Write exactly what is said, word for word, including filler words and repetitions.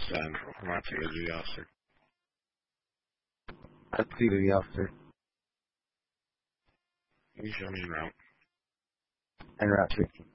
Central. Route to the officer. Let's see the officer. You show me route. And route fifteen.